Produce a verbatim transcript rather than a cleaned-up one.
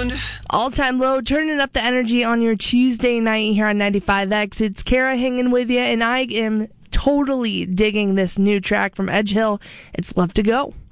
sound. All-time low, turning up the energy on your Tuesday night here on ninety-five X. It's Kara hanging with you, and I am totally digging this new track from Edge Hill. It's Love to Go.